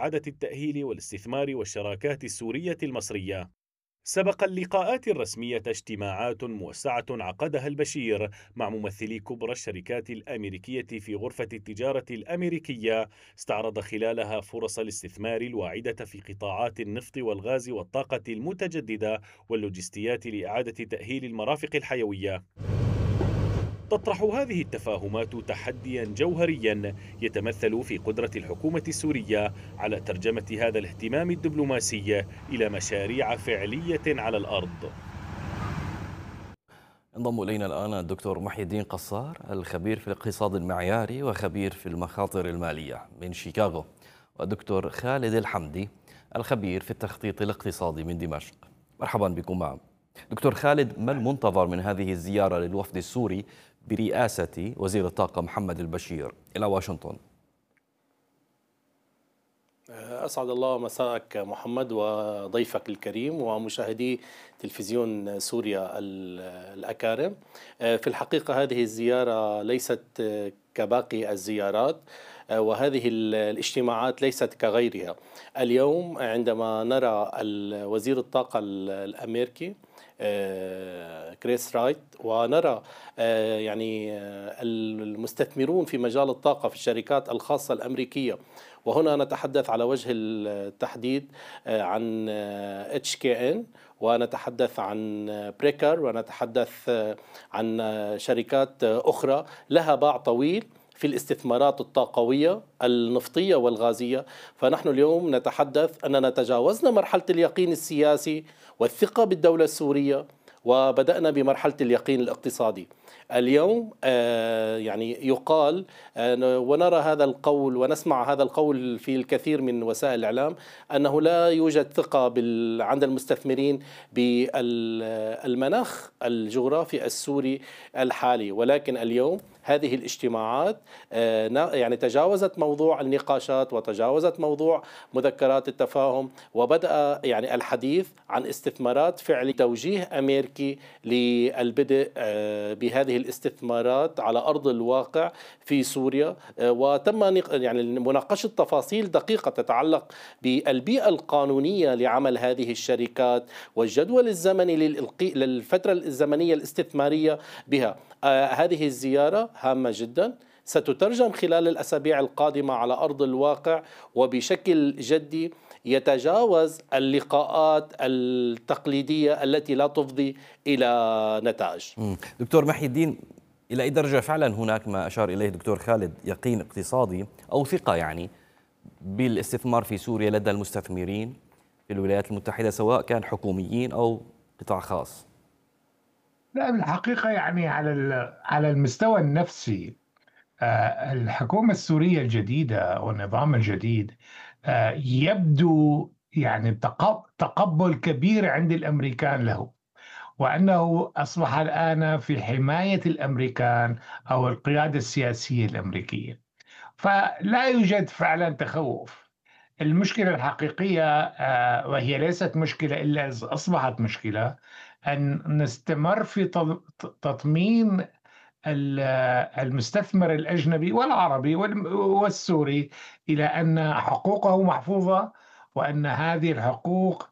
إعادة التأهيل والاستثمار والشراكات السورية المصرية. سبق اللقاءات الرسمية اجتماعات موسعة عقدها البشير مع ممثلي كبرى الشركات الأمريكية في غرفة التجارة الأمريكية، استعرض خلالها فرص الاستثمار الواعدة في قطاعات النفط والغاز والطاقة المتجددة واللوجستيات لإعادة تأهيل المرافق الحيوية. تطرح هذه التفاهمات تحديا جوهريا يتمثل في قدرة الحكومة السورية على ترجمة هذا الاهتمام الدبلوماسي إلى مشاريع فعلية على الأرض. انضم إلينا الآن الدكتور محي الدين قصار، الخبير في الاقتصاد المعياري وخبير في المخاطر المالية من شيكاغو، والدكتور خالد الحمدي، الخبير في التخطيط الاقتصادي من دمشق. مرحبا بكم معا. دكتور خالد، ما المنتظر من هذه الزيارة للوفد السوري برئاسة وزير الطاقة محمد البشير إلى واشنطن؟ أسعد الله مساءك محمد وضيفك الكريم ومشاهدي تلفزيون سوريا الأكارم. في الحقيقة هذه الزيارة ليست كباقي الزيارات، وهذه الاجتماعات ليست كغيرها. اليوم عندما نرى وزير الطاقة الأمريكي كريس رايت، ونرى المستثمرون في مجال الطاقة في الشركات الخاصة الأمريكية، وهنا نتحدث على وجه التحديد عن HKN، ونتحدث عن بريكر، ونتحدث عن شركات أخرى لها باع طويل في الاستثمارات الطاقوية النفطية والغازية. فنحن اليوم نتحدث أننا تجاوزنا مرحلة اليقين السياسي والثقة بالدولة السورية، وبدأنا بمرحلة اليقين الاقتصادي. اليوم يقال ونرى هذا القول ونسمع هذا القول في الكثير من وسائل الإعلام، أنه لا يوجد ثقة عند المستثمرين بالمناخ الجغرافي السوري الحالي. ولكن اليوم هذه الاجتماعات تجاوزت موضوع النقاشات وتجاوزت موضوع مذكرات التفاهم، وبدأ الحديث عن استثمارات فعلية، توجيه أمريكي للبدء بهذه الاستثمارات على أرض الواقع في سوريا. وتم مناقشة تفاصيل دقيقة تتعلق بالبيئة القانونية لعمل هذه الشركات والجدول الزمني للفترة الزمنية الاستثمارية بها. هذه الزيارة هامة جدا، ستترجم خلال الأسابيع القادمة على أرض الواقع وبشكل جدي يتجاوز اللقاءات التقليدية التي لا تفضي إلى نتائج. دكتور محي الدين، إلى أي درجة فعلا هناك ما أشار إليه دكتور خالد يقين اقتصادي أو ثقة بالاستثمار في سوريا لدى المستثمرين في الولايات المتحدة، سواء كان حكوميين أو قطاع خاص؟ لا، بالحقيقة على المستوى النفسي، الحكومة السورية الجديدة والنظام الجديد يبدو تقبل كبير عند الأمريكان له، وأنه أصبح الآن في حماية الأمريكان أو القيادة السياسية الأمريكية، فلا يوجد فعلا تخوف. المشكلة الحقيقية، وهي ليست مشكلة إلا أصبحت مشكلة، أن نستمر في تطمين المستثمر الأجنبي والعربي والسوري إلى أن حقوقه محفوظة، وأن هذه الحقوق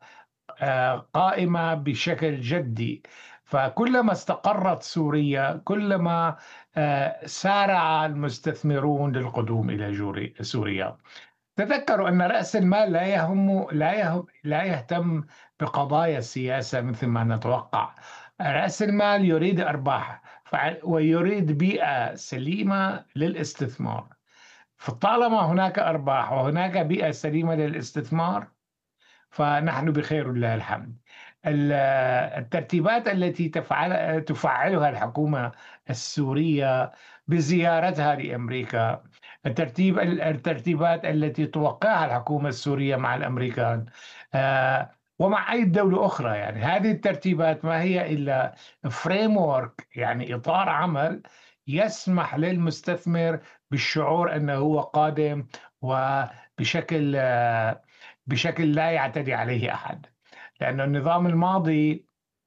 قائمة بشكل جدي. فكلما استقرت سوريا كلما سارع المستثمرون للقدوم إلى سوريا. تذكروا أن رأس المال لا يهتم بقضايا السياسة مثل ما نتوقع. رأس المال يريد أرباح ويريد بيئة سليمة للاستثمار. فطالما هناك أرباح وهناك بيئة سليمة للاستثمار فنحن بخير لله الحمد. الترتيبات التي تفعلها الحكومة السورية بزيارتها لأمريكا، الترتيبات التي توقعها الحكومة السورية مع الأمريكان ومع أي دولة أخرى، هذه الترتيبات ما هي إلا فريمورك، إطار عمل يسمح للمستثمر بالشعور أنه هو قادم بشكل لا يعتدي عليه أحد. لأن النظام الماضي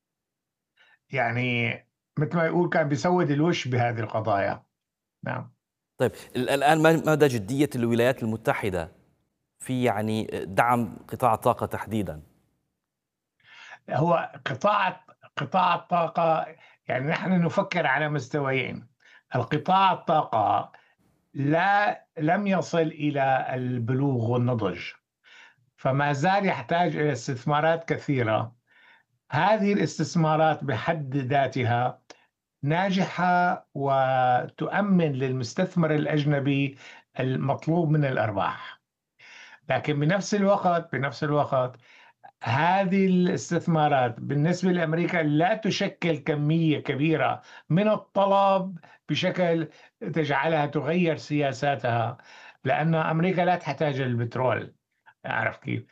مثل ما يقول كان بيسود الوش بهذه القضايا. نعم. طيب، الآن مدى جدية الولايات المتحدة في يعني دعم قطاع الطاقة تحديدا؟ هو قطاع الطاقة، يعني نحن نفكر على مستويين. القطاع الطاقة لم يصل إلى البلوغ والنضج، فما زال يحتاج إلى استثمارات كثيرة. هذه الاستثمارات بحد ذاتها ناجحة وتؤمن للمستثمر الأجنبي المطلوب من الأرباح، لكن بنفس الوقت هذه الاستثمارات بالنسبة لأمريكا لا تشكل كمية كبيرة من الطلب بشكل تجعلها تغير سياساتها، لأن أمريكا لا تحتاج البترول. أعرف كيف؟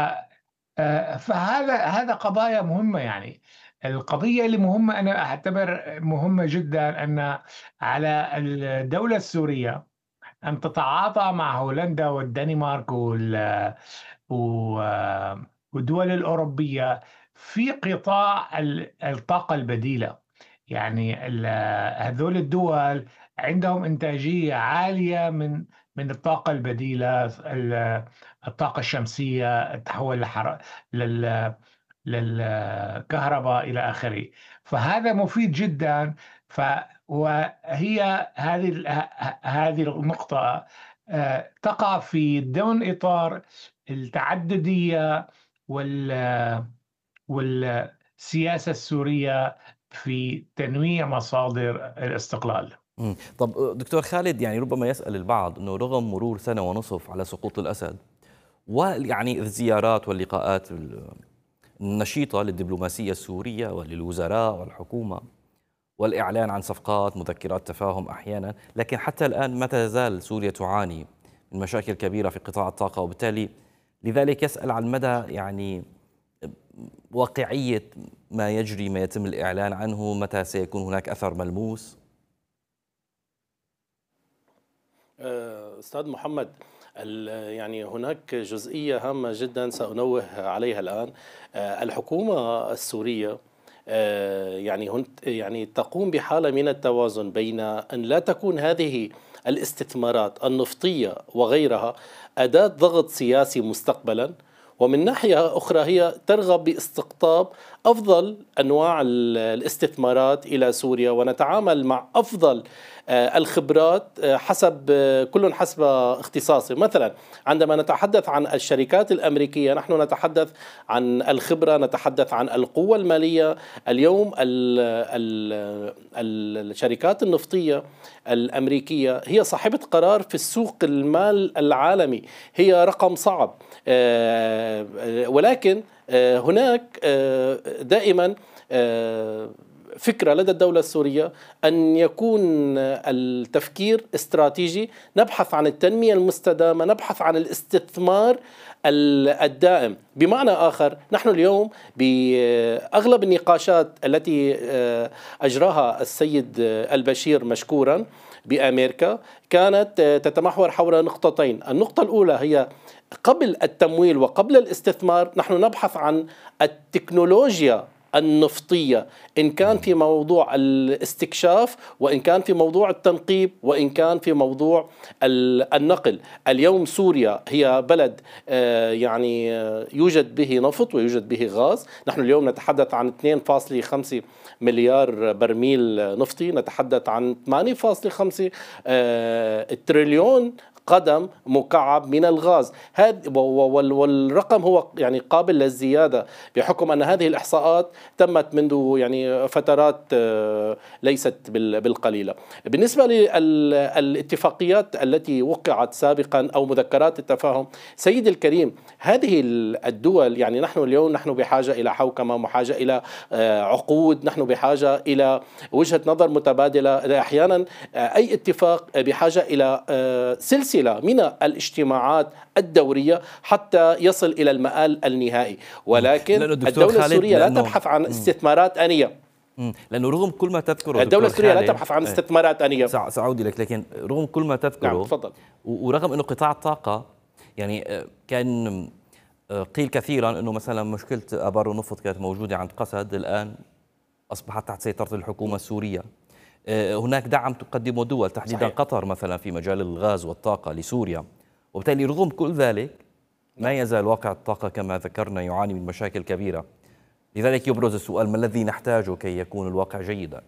فهذا قضايا مهمة. يعني القضية اللي مهمة أنا أعتبر مهمة جدا أن على الدولة السورية أن تتعاطى مع هولندا والدنمارك والدول الأوروبية في قطاع الطاقة البديلة. يعني هذول الدول عندهم إنتاجية عالية من الطاقة البديلة، الطاقة الشمسية، التحول للكهرباء إلى آخره. فهذا مفيد جدا. وهي هذه النقطة تقع في ضمن إطار التعددية والسياسة السورية في تنويع مصادر الاستقلال. طب دكتور خالد، يعني ربما يسأل البعض أنه رغم مرور سنة ونصف على سقوط الأسد ويعني الزيارات واللقاءات النشيطة للدبلوماسية السورية وللوزراء والحكومة والإعلان عن صفقات مذكرات تفاهم أحيانا، لكن حتى الآن ما تزال سوريا تعاني من مشاكل كبيرة في قطاع الطاقة، وبالتالي لذلك يسأل عن مدى يعني واقعية ما يجري، ما يتم الإعلان عنه، متى سيكون هناك أثر ملموس؟ أستاذ محمد، يعني هناك جزئية هامة جدا سأنوه عليها الآن. الحكومة السورية يعني تقوم بحالة من التوازن بين أن لا تكون هذه الاستثمارات النفطية وغيرها أداة ضغط سياسي مستقبلا، ومن ناحية أخرى هي ترغب باستقطاب أفضل أنواع الاستثمارات إلى سوريا، ونتعامل مع أفضل الخبرات كل حسب اختصاصه. مثلا عندما نتحدث عن الشركات الأمريكية نحن نتحدث عن الخبرة، نتحدث عن القوة المالية. اليوم الشركات النفطية الأمريكية هي صاحبة قرار في السوق المال العالمي، هي رقم صعب، ولكن هناك دائما فكرة لدى الدولة السورية أن يكون التفكير استراتيجي، نبحث عن التنمية المستدامة، نبحث عن الاستثمار الدائم. بمعنى آخر، نحن اليوم بأغلب النقاشات التي أجراها السيد البشير مشكورا بأمريكا كانت تتمحور حول نقطتين. النقطة الأولى هي قبل التمويل وقبل الاستثمار نحن نبحث عن التكنولوجيا النفطية، إن كان في موضوع الاستكشاف، وإن كان في موضوع التنقيب، وإن كان في موضوع النقل. اليوم سوريا هي بلد يعني يوجد به نفط ويوجد به غاز. نحن اليوم نتحدث عن 2.5 مليار برميل نفطي، نتحدث عن 8.5 تريليون قدم مكعب من الغاز. والرقم هو يعني قابل للزيادة بحكم أن هذه الإحصاءات تمت منذ يعني فترات ليست بالقليلة. بالنسبة للاتفاقيات التي وقعت سابقا أو مذكرات التفاهم، سيد الكريم، هذه الدول يعني نحن اليوم بحاجة إلى حوكمة، بحاجة إلى عقود، نحن بحاجة إلى وجهة نظر متبادلة. أحيانا أي اتفاق بحاجة إلى سلسلة من الاجتماعات الدورية حتى يصل إلى المآل النهائي. ولكن الدولة السورية لا تبحث عن استثمارات آنية، لأنه رغم كل ما تذكره الدولة السورية لا تبحث عن استثمارات آنية. سأعود لك، لكن رغم كل ما تذكره، نعم تفضل. ورغم أنه قطاع الطاقة يعني كان قيل كثيرا أنه مثلا مشكلة آبار النفط كانت موجودة عند قسد، الآن أصبحت تحت سيطرة الحكومة السورية. هناك دعم تقدمه دول تحديدا صحيح. قطر مثلا في مجال الغاز والطاقة لسوريا، وبالتالي رغم كل ذلك ما يزال واقع الطاقة كما ذكرنا يعاني من مشاكل كبيرة، لذلك يبرز السؤال: ما الذي نحتاجه كي يكون الواقع جيدا؟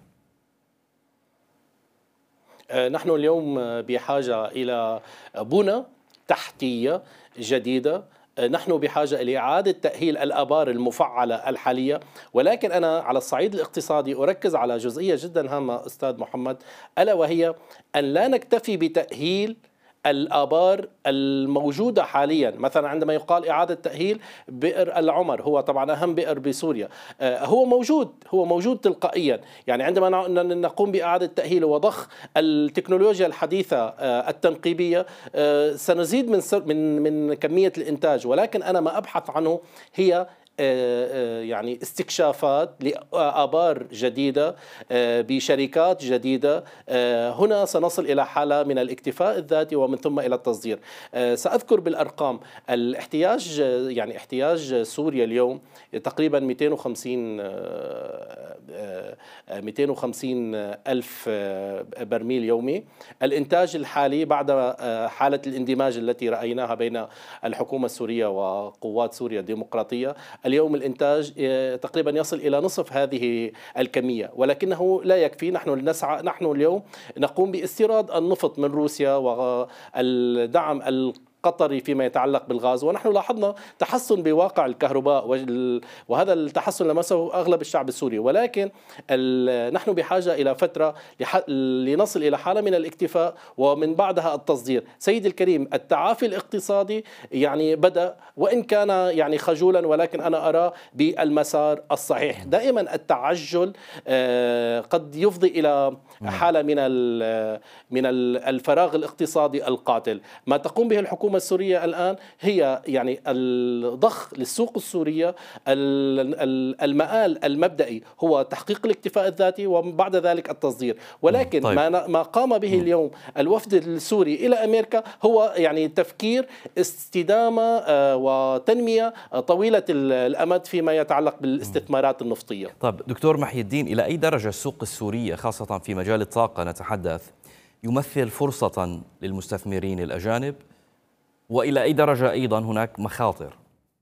نحن اليوم بحاجة إلى بنى تحتية جديدة. نحن بحاجة إلى إعادة تأهيل الآبار المفعلة الحالية. ولكن أنا على الصعيد الاقتصادي أركز على جزئية جدا هامة أستاذ محمد، ألا وهي أن لا نكتفي بتأهيل الآبار الموجودة حاليا. مثلا عندما يقال إعادة تأهيل بئر العمر، هو طبعا أهم بئر بسوريا، هو موجود تلقائيا. يعني عندما نقوم بإعادة تأهيله وضخ التكنولوجيا الحديثة التنقيبية، سنزيد من كمية الإنتاج. ولكن أنا ما أبحث عنه هي يعني استكشافات لآبار جديدة بشركات جديدة. هنا سنصل إلى حالة من الاكتفاء الذاتي ومن ثم إلى التصدير. سأذكر بالأرقام الاحتياج، يعني احتياج سوريا اليوم تقريبا 250 ألف برميل يومي. الإنتاج الحالي بعد حالة الاندماج التي رأيناها بين الحكومة السورية وقوات سوريا الديمقراطية، اليوم الإنتاج تقريبا يصل إلى نصف هذه الكمية. ولكنه لا يكفي. نحن اليوم نقوم باستيراد النفط من روسيا والدعم القطري فيما يتعلق بالغاز، ونحن لاحظنا تحسن بواقع الكهرباء، وهذا التحسن لمسه أغلب الشعب السوري. ولكن نحن بحاجة إلى فترة لنصل إلى حالة من الاكتفاء ومن بعدها التصدير. سيدي الكريم، التعافي الاقتصادي يعني بدأ، وإن كان يعني خجولا، ولكن أنا أرى بالمسار الصحيح. دائما التعجل قد يفضي إلى حالة من الفراغ الاقتصادي القاتل. ما تقوم به الحكومة السورية الآن هي يعني الضخ للسوق السورية. المآل المبدئي هو تحقيق الاكتفاء الذاتي وبعد ذلك التصدير. ولكن طيب. ما قام به اليوم الوفد السوري إلى أمريكا هو يعني تفكير استدامة وتنمية طويلة الأمد فيما يتعلق بالاستثمارات النفطية. طيب دكتور محي الدين، إلى أي درجة السوق السورية خاصة في مجال الطاقة نتحدث يمثل فرصة للمستثمرين الأجانب، وإلى أي درجة أيضا هناك مخاطر؟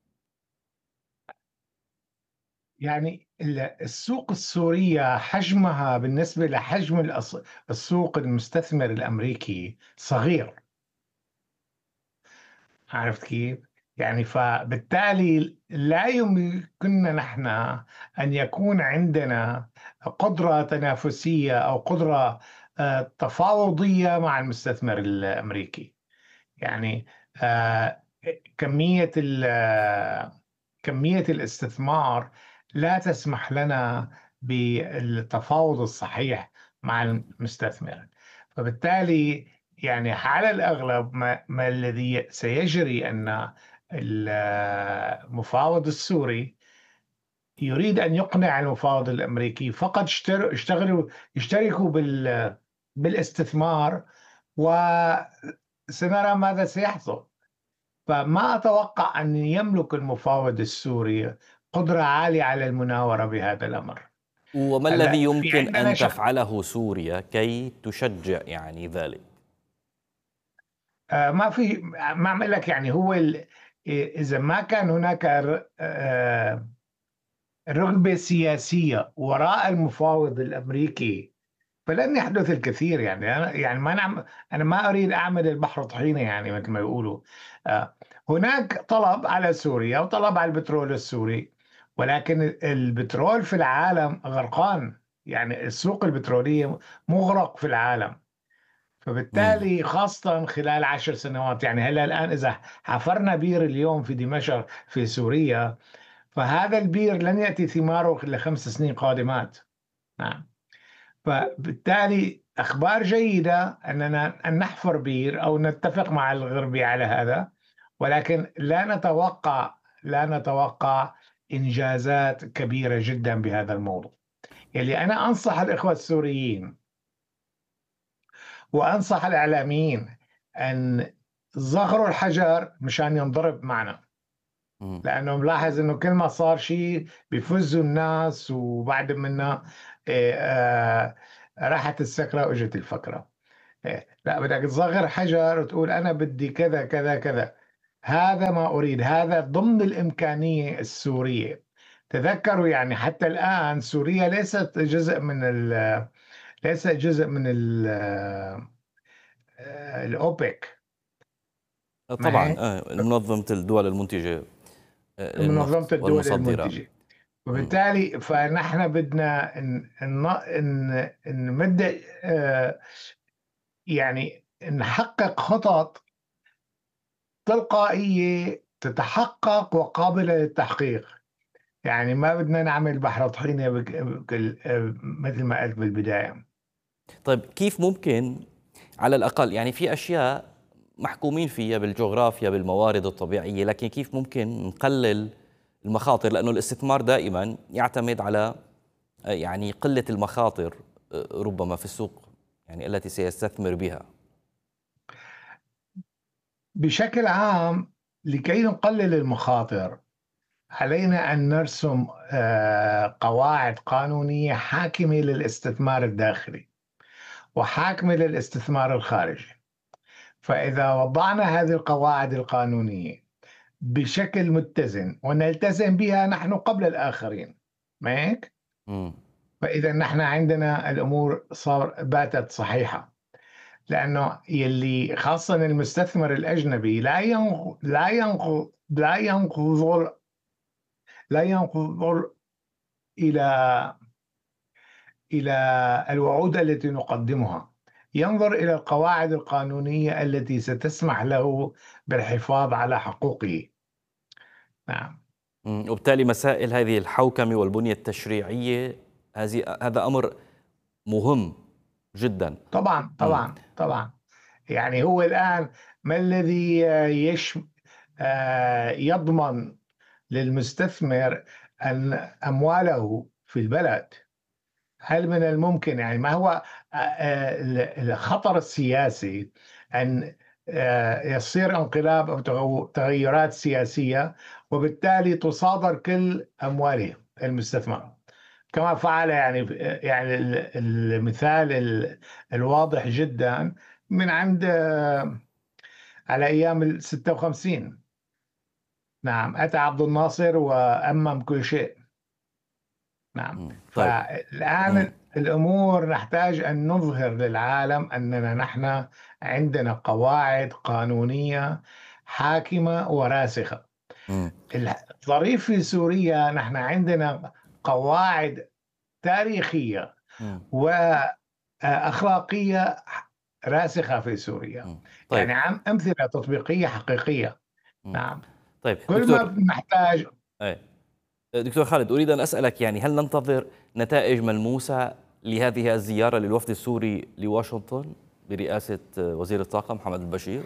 يعني السوق السورية حجمها بالنسبة لحجم السوق المستثمر الأمريكي صغير. عرفت كيف؟ يعني فبالتالي لا يمكننا نحن أن يكون عندنا قدرة تنافسية أو قدرة تفاوضية مع المستثمر الأمريكي. يعني آه، كمية كمية الاستثمار لا تسمح لنا بالتفاوض الصحيح مع المستثمر. فبالتالي يعني على الأغلب ما الذي سيجري أن المفاوض السوري يريد أن يقنع المفاوض الأمريكي فقط يشتركوا بالاستثمار، وسنرى ماذا سيحصل. فما أتوقع أن يملك المفاوض السوري قدرة عالية على المناورة بهذا الأمر. وما الذي يمكن عندنا أن تفعله سوريا كي تشجع يعني ذلك؟ ما في، ما أعمل لك يعني هو إذا ما كان هناك رغبة سياسية وراء المفاوض الأمريكي فلن يحدث الكثير. يعني أنا ما أريد أعمل البحر طحينة، يعني مثل ما يقولوا. هناك طلب على سوريا وطلب على البترول السوري، ولكن البترول في العالم غرقان. يعني السوق البترولية مغرق في العالم. فبالتالي خاصة خلال 10 سنوات، يعني هلا الآن إذا حفرنا بير اليوم في دمشق في سوريا، فهذا البير لن يأتي ثماره إلا 5 سنين قادمات. نعم. فبالتالي أخبار جيدة أن نحفر بير أو نتفق مع الغربي على هذا، ولكن لا نتوقع إنجازات كبيرة جدا بهذا الموضوع. يلي أنا أنصح الإخوة السوريين وأنصح الإعلاميين أن صغروا الحجر مشان ينضرب معنا، لأنه ملاحظ أنه كل ما صار شيء بيفزوا الناس، وبعد منها راحت السكرة وإجت الفكرة. لا، بدك تصغر حجر وتقول أنا بدي كذا كذا كذا. هذا ما أريد، هذا ضمن الإمكانية السورية. تذكروا يعني حتى الآن سوريا ليست جزء من الأوبك. ما طبعا هي منظمة الدول المنتجة منظمة للنفط الدول والمصدرة. المنتجة. وبالتالي فنحن بدنا نمد يعني نحقق خطط تلقائية تتحقق وقابلة للتحقيق. يعني ما بدنا نعمل بحر طحينة مثل ما قلت بالبداية. طيب كيف ممكن على الأقل، يعني في أشياء محكومين فيها بالجغرافيا بالموارد الطبيعية، لكن كيف ممكن نقلل المخاطر؟ لأنه الاستثمار دائما يعتمد على يعني قلة المخاطر ربما في السوق يعني التي سيستثمر بها. بشكل عام لكي نقلل المخاطر علينا أن نرسم قواعد قانونية حاكمة للاستثمار الداخلي وحاكمة للاستثمار الخارجي. فإذا وضعنا هذه القواعد القانونية بشكل متزن ونلتزم بها نحن قبل الآخرين، ما هيك؟ فإذا نحن عندنا الأمور باتت صحيحة. لأنه يلي خاصة المستثمر الأجنبي لا ينظر إلى الوعود التي نقدمها، ينظر إلى القواعد القانونية التي ستسمح له بالحفاظ على حقوقه. نعم. وبالتالي مسائل هذه الحوكمة والبنية التشريعية هذا أمر مهم جدا. طبعا. يعني هو الآن ما الذي يضمن للمستثمر أن أمواله في البلد؟ هل من الممكن يعني ما هو الخطر السياسي أن يصير انقلاب أو تغيرات سياسية وبالتالي تصادر كل أمواله المستثمر كما فعل يعني المثال الواضح جدا من عند على أيام 56. نعم، أتى عبد الناصر وأمم كل شيء. نعم. طيب. فالآن الأمور نحتاج أن نظهر للعالم أننا نحن عندنا قواعد قانونية حاكمة وراسخة. الظريف في سوريا نحن عندنا قواعد تاريخية وأخلاقية راسخة في سوريا. طيب. يعني أمثلة تطبيقية حقيقية. نعم. طيب كل دكتور، ما نحتاج. دكتور خالد، أريد أن أسألك يعني هل ننتظر نتائج ملموسة لهذه الزيارة للوفد السوري لواشنطن برئاسة وزير الطاقة محمد البشير؟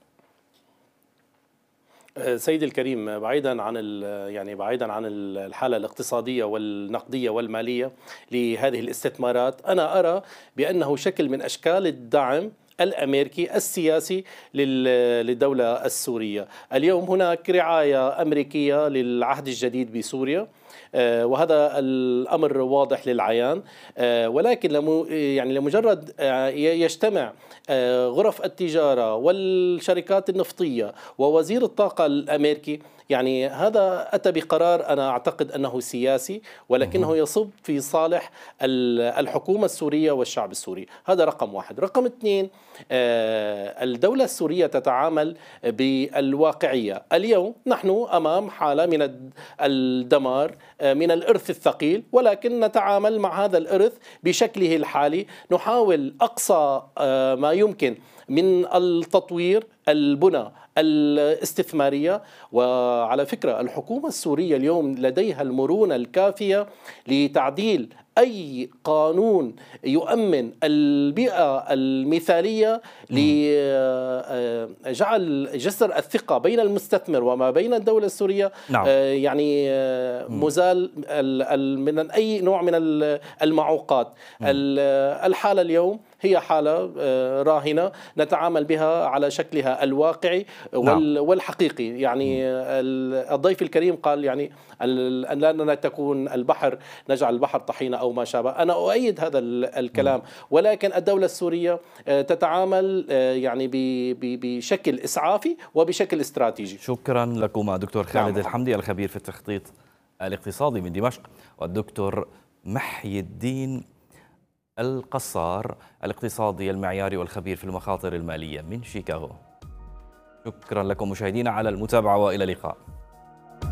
سيدي الكريم، بعيدا عن الحالة الاقتصادية والنقدية والمالية لهذه الاستثمارات، أنا أرى بأنه شكل من أشكال الدعم الأمريكي السياسي للدولة السورية. اليوم هناك رعاية أمريكية للعهد الجديد بسوريا، وهذا الأمر واضح للعيان. ولكن لمجرد يجتمع غرف التجارة والشركات النفطية ووزير الطاقة الأمريكي، يعني هذا أتى بقرار أنا أعتقد أنه سياسي، ولكنه يصب في صالح الحكومة السورية والشعب السوري. هذا رقم واحد. رقم اثنين، الدولة السورية تتعامل بالواقعية. اليوم نحن أمام حالة من الدمار، من الإرث الثقيل، ولكن نتعامل مع هذا الإرث بشكله الحالي. نحاول أقصى ما يمكن من التطوير، البنى الاستثمارية. وعلى فكرة الحكومة السورية اليوم لديها المرونة الكافية لتعديل أي قانون يؤمن البيئة المثالية لجعل جسر الثقة بين المستثمر وما بين الدولة السورية مزال من أي نوع من المعوقات. الحالة اليوم هي حالة راهنة نتعامل بها على شكلها الواقعي والحقيقي. يعني الضيف الكريم قال يعني أن لا تكون البحر، نجعل البحر طحينة أو ما شابه. أنا أؤيد هذا الكلام، ولكن الدولة السورية تتعامل يعني بشكل إسعافي وبشكل استراتيجي. شكرا لكم دكتور خالد الحمدي الخبير في التخطيط الاقتصادي من دمشق، والدكتور محي الدين القصار الاقتصادي المعياري والخبير في المخاطر المالية من شيكاغو. شكرا لكم مشاهدينا على المتابعة، وإلى اللقاء.